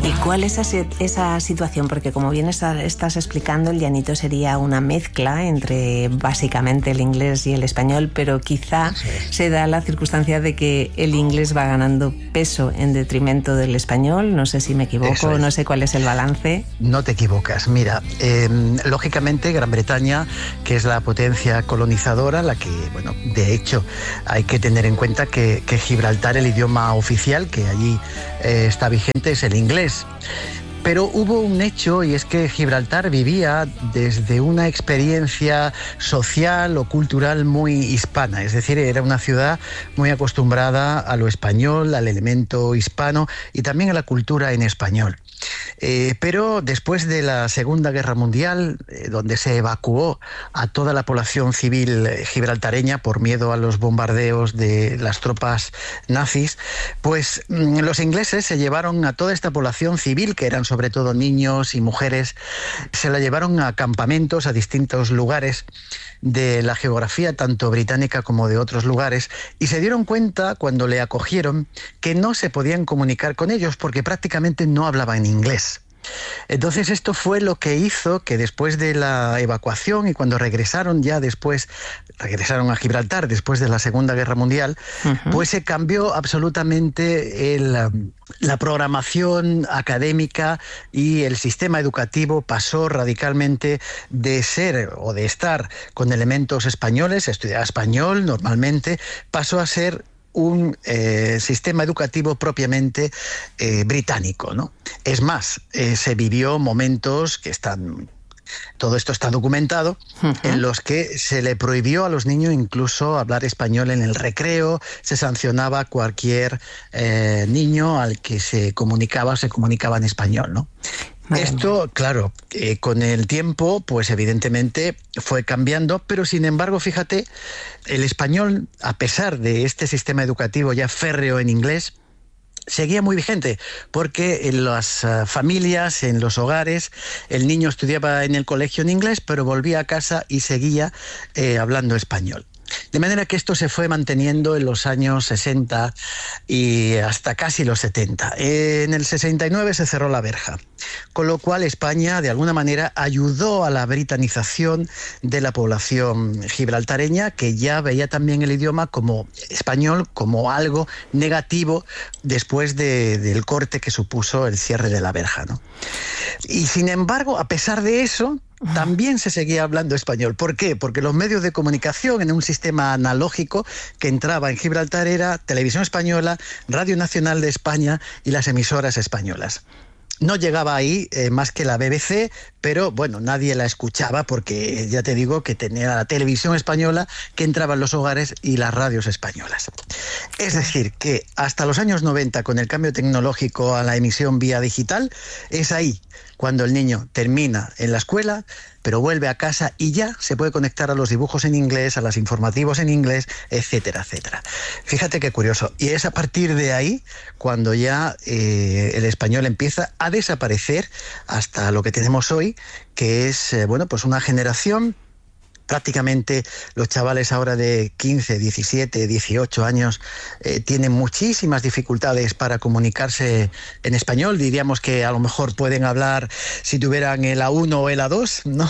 ¿Y cuál es esa situación? Porque como bien estás explicando, el llanito sería una mezcla entre básicamente el inglés y el español, pero quizá se da la circunstancia de que el inglés va ganando peso en detrimento del español. No sé si me equivoco, no sé cuál es el balance. No te equivocas. Mira, lógicamente Gran Bretaña, que es la potencia colonizadora, la que, bueno, de hecho hay que tener en cuenta que Gibraltar, el idioma oficial que allí está vigente, es el inglés. Pero hubo un hecho, y es que Gibraltar vivía desde una experiencia social o cultural muy hispana, es decir, era una ciudad muy acostumbrada a lo español, al elemento hispano y también a la cultura en español. Pero después de la Segunda Guerra Mundial, donde se evacuó a toda la población civil gibraltareña por miedo a los bombardeos de las tropas nazis, pues los ingleses se llevaron a toda esta población civil, que eran sobre todo niños y mujeres, se la llevaron a campamentos, a distintos lugares de la geografía, tanto británica como de otros lugares, y se dieron cuenta, cuando le acogieron, que no se podían comunicar con ellos porque prácticamente no hablaban inglés. Entonces esto fue lo que hizo que después de la evacuación y cuando regresaron a Gibraltar después de la Segunda Guerra Mundial, pues se cambió absolutamente la programación académica y el sistema educativo pasó radicalmente de ser o de estar con elementos españoles, estudiar español normalmente, pasó a ser un sistema educativo propiamente británico, ¿no? Es más, se vivió momentos que todo esto está documentado, en los que se le prohibió a los niños incluso hablar español en el recreo, se sancionaba a cualquier niño al que se comunicaba en español, ¿no? Esto, claro, con el tiempo, pues evidentemente fue cambiando, pero sin embargo, fíjate, el español, a pesar de este sistema educativo ya férreo en inglés, seguía muy vigente, porque en las familias, en los hogares, el niño estudiaba en el colegio en inglés, pero volvía a casa y seguía hablando español. De manera que esto se fue manteniendo en los años 60 y hasta casi los 70. En el 69 se cerró la verja, con lo cual España de alguna manera ayudó a la britanización de la población gibraltareña, que ya veía también el idioma como español como algo negativo después del corte que supuso el cierre de la verja, ¿no? Y sin embargo, a pesar de eso, también se seguía hablando español. ¿Por qué? Porque los medios de comunicación en un sistema analógico que entraba en Gibraltar era Televisión Española, Radio Nacional de España y las emisoras españolas. No llegaba ahí más que la BBC, pero bueno, nadie la escuchaba porque ya te digo que tenía la televisión española que entraba en los hogares y las radios españolas. Es decir, que hasta los años 90, con el cambio tecnológico a la emisión vía digital, es ahí cuando el niño termina en la escuela, pero vuelve a casa y ya se puede conectar a los dibujos en inglés, a los informativos en inglés, etcétera, etcétera. Fíjate qué curioso. Y es a partir de ahí cuando ya el español empieza a desaparecer hasta lo que tenemos hoy, que es pues una generación. Prácticamente los chavales ahora de 15, 17, 18 años tienen muchísimas dificultades para comunicarse en español. Diríamos que a lo mejor pueden hablar si tuvieran el A1 o el A2, ¿no?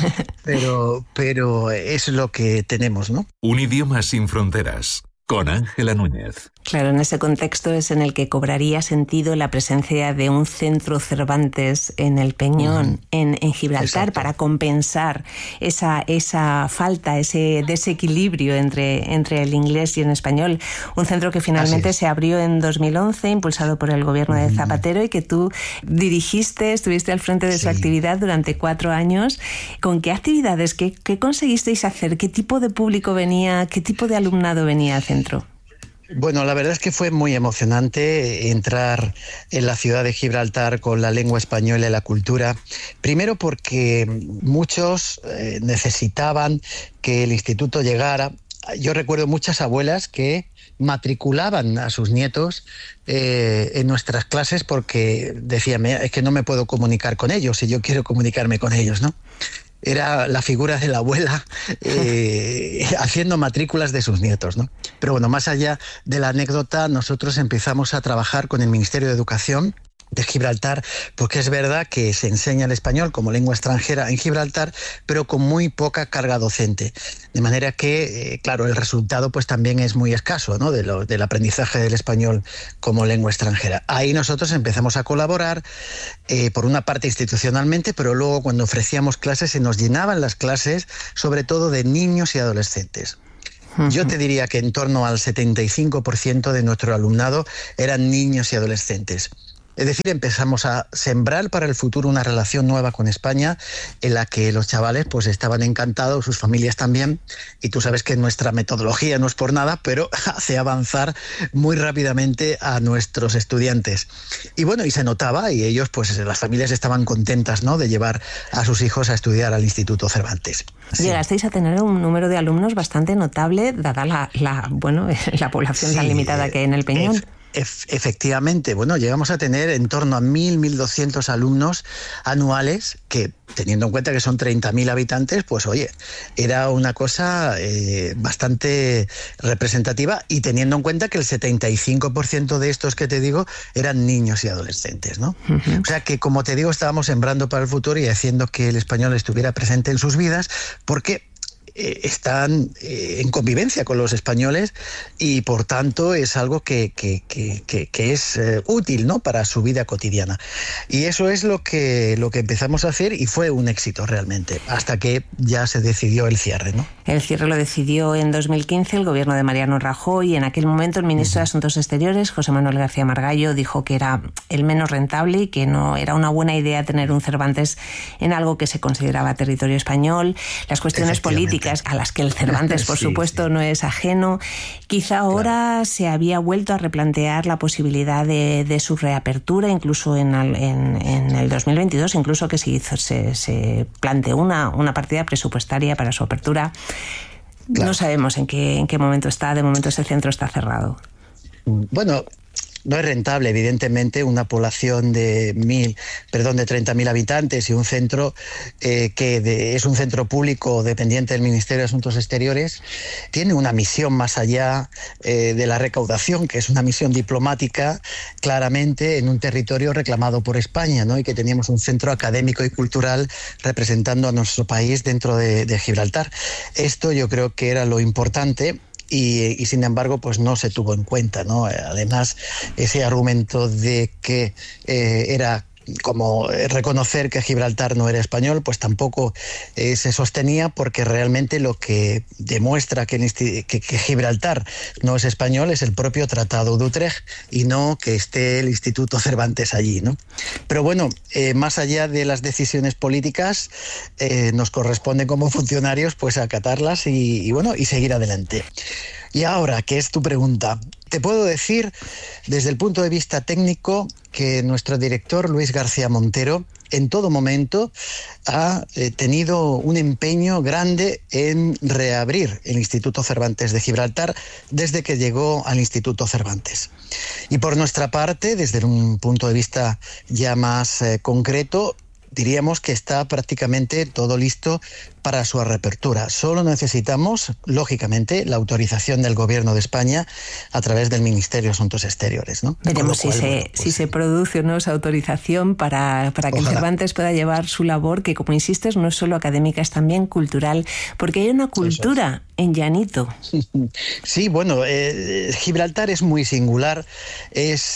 Pero es lo que tenemos, ¿no? Un idioma sin fronteras, con Ángela Núñez. Claro, en ese contexto es en el que cobraría sentido la presencia de un centro Cervantes en el Peñón, en Gibraltar. Exacto. Para compensar esa falta, ese desequilibrio entre el inglés y el español. Un centro que finalmente se abrió en 2011, impulsado por el gobierno de Zapatero, y que tú dirigiste, estuviste al frente de su actividad durante 4 años. ¿Con qué actividades, qué conseguisteis hacer? ¿Qué tipo de público venía, qué tipo de alumnado venía al centro? Bueno, la verdad es que fue muy emocionante entrar en la ciudad de Gibraltar con la lengua española y la cultura. Primero porque muchos necesitaban que el instituto llegara. Yo recuerdo muchas abuelas que matriculaban a sus nietos en nuestras clases porque decían, es que no me puedo comunicar con ellos si yo quiero comunicarme con ellos, ¿no? Era la figura de la abuela haciendo matrículas de sus nietos, ¿no? Pero bueno, más allá de la anécdota, nosotros empezamos a trabajar con el Ministerio de Educación de Gibraltar, porque es verdad que se enseña el español como lengua extranjera en Gibraltar, pero con muy poca carga docente. De manera que, claro, el resultado pues también es muy escaso, ¿no?, del aprendizaje del español como lengua extranjera. Ahí nosotros empezamos a colaborar, por una parte institucionalmente, pero luego cuando ofrecíamos clases se nos llenaban las clases, sobre todo de niños y adolescentes. Yo te diría que en torno al 75% de nuestro alumnado eran niños y adolescentes. Es decir, empezamos a sembrar para el futuro una relación nueva con España en la que los chavales pues estaban encantados, sus familias también, y tú sabes que nuestra metodología no es por nada, pero hace avanzar muy rápidamente a nuestros estudiantes. Y bueno, y se notaba, y ellos, pues las familias estaban contentas, ¿no?, de llevar a sus hijos a estudiar al Instituto Cervantes. Sí. Llegasteis a tener un número de alumnos bastante notable, dada la población tan limitada que hay en el Peñón. Efectivamente, bueno, llegamos a tener en torno a 1.200 alumnos anuales, que teniendo en cuenta que son 30.000 habitantes, pues oye, era una cosa bastante representativa, y teniendo en cuenta que el 75% de estos que te digo eran niños y adolescentes, ¿no? O sea que, como te digo, estábamos sembrando para el futuro y haciendo que el español estuviera presente en sus vidas, porque están en convivencia con los españoles y por tanto es algo que es útil, ¿no?, para su vida cotidiana. Y eso es lo que empezamos a hacer, y fue un éxito realmente, hasta que ya se decidió el cierre, ¿no? El cierre lo decidió en 2015 el gobierno de Mariano Rajoy, y en aquel momento el ministro de Asuntos Exteriores, José Manuel García Margallo, dijo que era el menos rentable y que no era una buena idea tener un Cervantes en algo que se consideraba territorio español. Las cuestiones políticas, a las que el Cervantes, por supuesto, no es ajeno. Quizá ahora se había vuelto a replantear la posibilidad de su reapertura, incluso en el 2022, incluso que se planteó una partida presupuestaria para su apertura. No sabemos en qué momento está. De momento ese centro está cerrado. Bueno, no es rentable, evidentemente, una población de 30.000 habitantes y un centro es un centro público dependiente del Ministerio de Asuntos Exteriores. Tiene una misión más allá de la recaudación, que es una misión diplomática, claramente en un territorio reclamado por España, ¿no?, y que teníamos un centro académico y cultural representando a nuestro país dentro de Gibraltar. Esto yo creo que era lo importante. Y sin embargo, pues no se tuvo en cuenta, ¿no? Además, ese argumento de que era como reconocer que Gibraltar no era español, pues tampoco se sostenía, porque realmente lo que demuestra que Gibraltar no es español es el propio Tratado de Utrecht, y no que esté el Instituto Cervantes allí, ¿no? Pero bueno, más allá de las decisiones políticas, nos corresponde como funcionarios pues acatarlas y seguir adelante. Y ahora, ¿qué es tu pregunta? Te puedo decir, desde el punto de vista técnico, que nuestro director, Luis García Montero, en todo momento ha tenido un empeño grande en reabrir el Instituto Cervantes de Gibraltar desde que llegó al Instituto Cervantes. Y por nuestra parte, desde un punto de vista ya más concreto, diríamos que está prácticamente todo listo para su reapertura. Solo necesitamos, lógicamente, la autorización del Gobierno de España a través del Ministerio de Asuntos Exteriores, ¿no? Veremos si se produce o no esa autorización para que el Cervantes pueda llevar su labor, que, como insistes, no es solo académica, es también cultural, porque hay una cultura en Llanito. Sí, bueno, Gibraltar es muy singular, es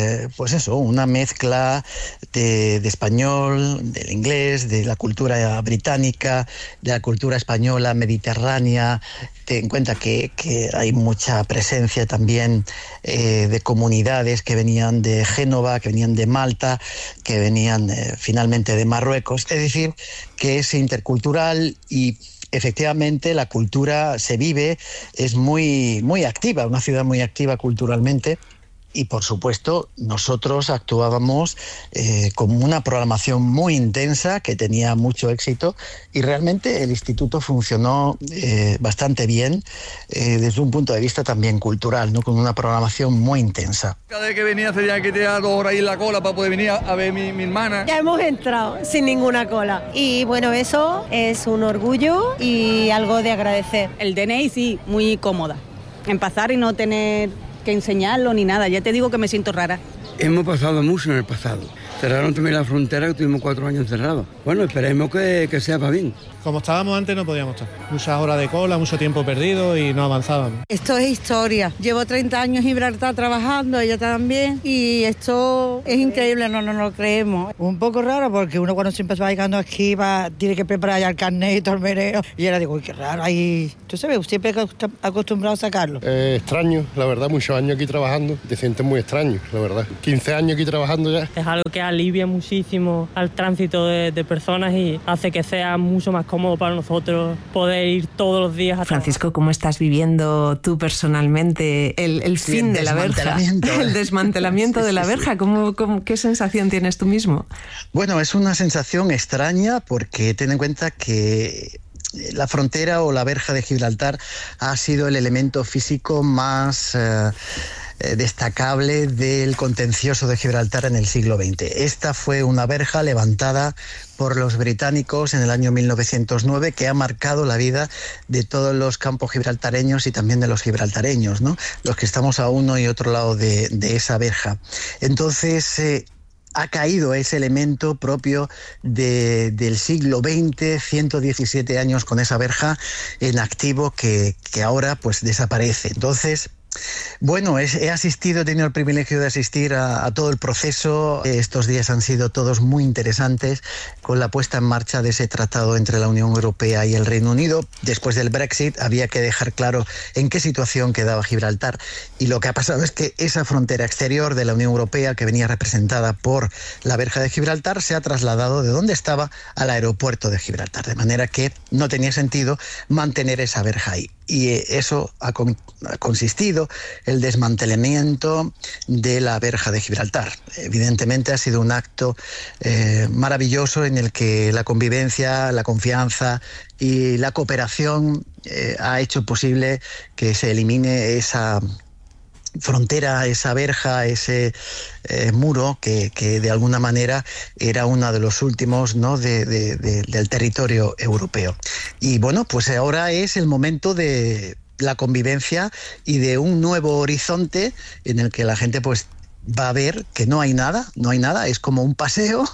una mezcla de español, del inglés, de la cultura británica, de la cultura española, mediterránea. Ten en cuenta que hay mucha presencia también de comunidades que venían de Génova, que venían de Malta, que venían finalmente de Marruecos. Es decir, que es intercultural y efectivamente la cultura se vive, es muy, muy activa, una ciudad muy activa culturalmente. Y, por supuesto, nosotros actuábamos con una programación muy intensa que tenía mucho éxito, y realmente el instituto funcionó bastante bien desde un punto de vista también cultural, ¿no?, con una programación muy intensa. Cada vez que venía tenía que tirar 2 horas ahí en la cola para poder venir a ver mi hermana. Ya hemos entrado sin ninguna cola. Y bueno, eso es un orgullo y algo de agradecer. El DNI sí, muy cómoda. En pasar y no tener que enseñarlo ni nada. Ya te digo que me siento rara. Hemos pasado mucho en el pasado. Cerraron también la frontera, que tuvimos 4 años encerrados. Bueno, esperemos que sea para bien. Como estábamos antes no podíamos estar. Muchas horas de cola, mucho tiempo perdido y no avanzábamos. Esto es historia. Llevo 30 años en Gibraltar trabajando, ella también, y esto es increíble, no lo creemos. Un poco raro porque uno cuando se empezó llegando aquí tiene que preparar ya el carnet y todo el meneo. Y ahora digo, uy, qué raro, ahí... Tú sabes, siempre acostumbrado a sacarlo. Extraño, la verdad, muchos años aquí trabajando. Te sientes muy extraño, la verdad. 15 años aquí trabajando ya. Es algo que alivia muchísimo al tránsito de personas y hace que sea mucho más cómodo para nosotros poder ir todos los días a Francisco, ¿cómo estás viviendo tú personalmente el fin de la verja? El desmantelamiento de la verja. ¿Qué sensación tienes tú mismo? Bueno, es una sensación extraña porque ten en cuenta que la frontera o la verja de Gibraltar ha sido el elemento físico más destacable del contencioso de Gibraltar en el siglo XX. Esta fue una verja levantada por los británicos en el año 1909 que ha marcado la vida de todos los campos gibraltareños y también de los gibraltareños, ¿no? Los que estamos a uno y otro lado de esa verja. Entonces, ha caído ese elemento propio del siglo XX, 117 años con esa verja en activo que ahora pues desaparece. Entonces, bueno, he tenido el privilegio de asistir a todo el proceso. Estos días han sido todos muy interesantes con la puesta en marcha de ese tratado entre la Unión Europea y el Reino Unido. Después del Brexit había que dejar claro en qué situación quedaba Gibraltar, y lo que ha pasado es que esa frontera exterior de la Unión Europea, que venía representada por la verja de Gibraltar, se ha trasladado de donde estaba al aeropuerto de Gibraltar, de manera que no tenía sentido mantener esa verja ahí. Y eso ha consistido el desmantelamiento de la verja de Gibraltar. Evidentemente ha sido un acto maravilloso en el que la convivencia, la confianza y la cooperación ha hecho posible que se elimine esa frontera, esa verja, ese muro que de alguna manera era uno de los últimos, ¿no?, del territorio europeo. Y bueno, pues ahora es el momento de la convivencia y de un nuevo horizonte en el que la gente pues va a ver que no hay nada, es como un paseo.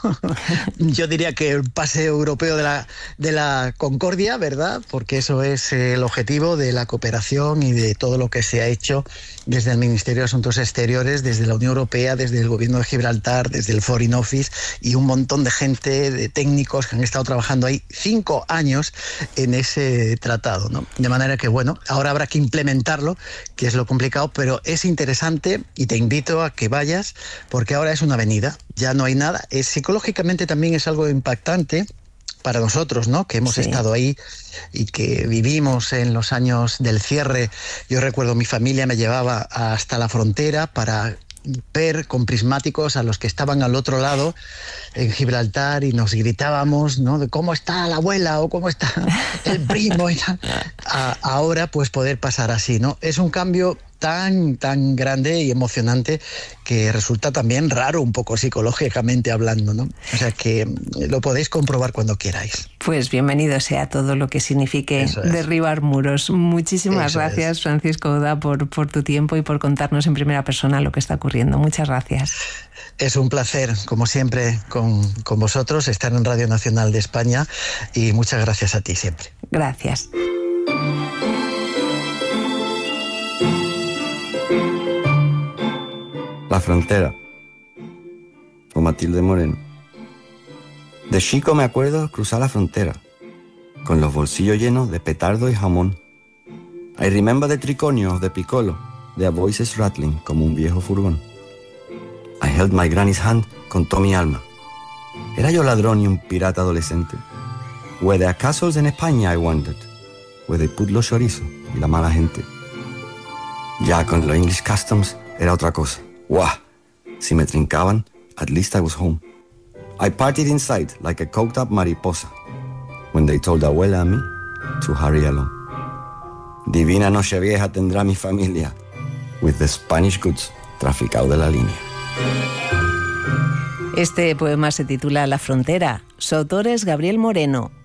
Yo diría que el paseo europeo de la concordia, ¿verdad? Porque eso es el objetivo de la cooperación y de todo lo que se ha hecho desde el Ministerio de Asuntos Exteriores, desde la Unión Europea, desde el Gobierno de Gibraltar, desde el Foreign Office, y un montón de gente, de técnicos que han estado trabajando ahí 5 años en ese tratado, ¿no? De manera que, bueno, ahora habrá que implementarlo, que es lo complicado, pero es interesante y te invito a que vayas, porque ahora es una avenida, ya no hay nada. Psicológicamente también es algo impactante para nosotros, ¿no?, que hemos estado ahí y que vivimos en los años del cierre. Yo recuerdo, mi familia me llevaba hasta la frontera para ver con prismáticos a los que estaban al otro lado en Gibraltar y nos gritábamos, ¿no?, de cómo está la abuela o cómo está el primo y tal. Ahora pues poder pasar así, ¿no? Es un cambio tan grande y emocionante que resulta también raro un poco psicológicamente hablando, ¿no? O sea que lo podéis comprobar cuando queráis. Pues bienvenido sea todo lo que signifique derribar muros. Muchísimas gracias, Francisco Oda, por tu tiempo y por contarnos en primera persona lo que está ocurriendo. Muchas gracias. Es un placer, como siempre, con vosotros, estar en Radio Nacional de España, y muchas gracias a ti siempre. Gracias. La frontera, con Matilde Moreno. De chico me acuerdo cruzar la frontera, con los bolsillos llenos de petardo y jamón. I remember the triconio of the piccolo, their voices rattling como un viejo furgón. I held my granny's hand con toda mi alma. ¿Era yo ladrón y un pirata adolescente? Were there castles en España, I wondered, where they put los chorizos y la mala gente? Ya con los English Customs era otra cosa. ¡Wow! Si me trincaban, at least I was home. I partied inside like a coked-up mariposa when they told abuela and me to hurry along. Divina Nochevieja tendrá mi familia with the Spanish goods traficado de la línea. Este poema se titula La frontera. Su autor es Gabriel Moreno.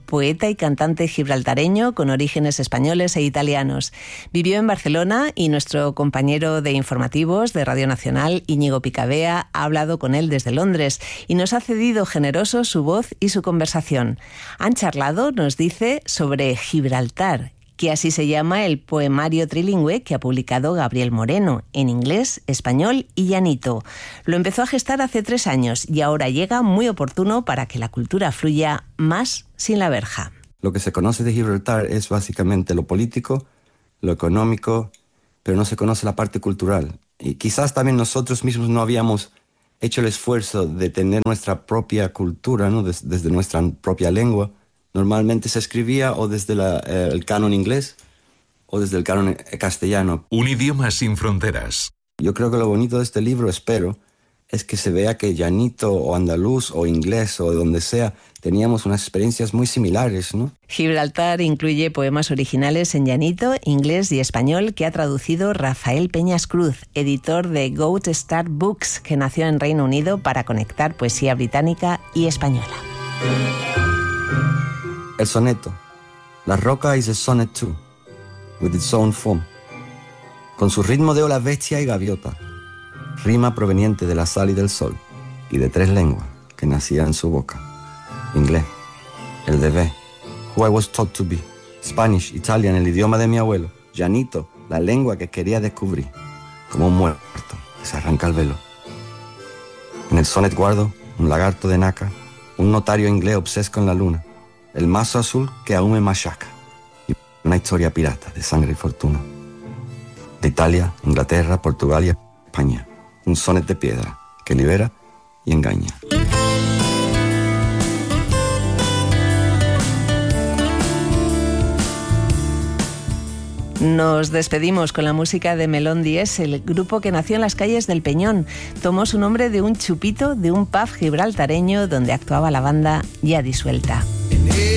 poeta y cantante gibraltareño con orígenes españoles e italianos. Vivió en Barcelona y nuestro compañero de informativos de Radio Nacional, Íñigo Picabea, ha hablado con él desde Londres y nos ha cedido generoso su voz y su conversación. Han charlado, nos dice, sobre Gibraltar, que así se llama el poemario trilingüe que ha publicado Gabriel Moreno, en inglés, español y llanito. Lo empezó a gestar hace 3 años y ahora llega muy oportuno para que la cultura fluya más sin la verja. Lo que se conoce de Gibraltar es básicamente lo político, lo económico, pero no se conoce la parte cultural. Y quizás también nosotros mismos no habíamos hecho el esfuerzo de tener nuestra propia cultura, ¿no? Desde nuestra propia lengua. Normalmente se escribía o desde el canon inglés o desde el canon castellano. Un idioma sin fronteras. Yo creo que lo bonito de este libro, espero, es que se vea que llanito o andaluz o inglés o de donde sea, teníamos unas experiencias muy similares, ¿no? Gibraltar incluye poemas originales en llanito, inglés y español que ha traducido Rafael Peñas Cruz, editor de Goat Star Books, que nació en Reino Unido para conectar poesía británica y española. El soneto. La roca is a sonnet too, with its own form. Con su ritmo de ola bestia y gaviota, rima proveniente de la sal y del sol, y de 3 lenguas que nacían en su boca. Inglés, el de B, who I was taught to be. Spanish, Italian, el idioma de mi abuelo. Llanito, la lengua que quería descubrir. Como un muerto que se arranca el velo. En el sonnet guardo un lagarto de nácar, un notario inglés obsesco en la luna, el mazo azul que aún me machaca, y una historia pirata de sangre y fortuna. De Italia, Inglaterra, Portugal y España, un sonnet de piedra que libera y engaña. Nos despedimos con la música de Melón 10, el grupo que nació en las calles del Peñón. Tomó su nombre de un chupito de un pub gibraltareño donde actuaba la banda ya disuelta.